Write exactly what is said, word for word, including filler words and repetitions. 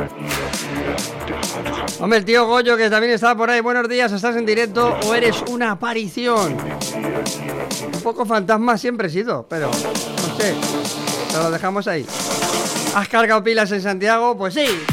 Hombre, el tío Goyo, que también está por ahí. Buenos días, ¿estás en directo o eres una aparición? Un poco fantasma siempre he sido, pero no sé, te lo dejamos ahí. ¿Has cargado pilas en Santiago? Pues sí.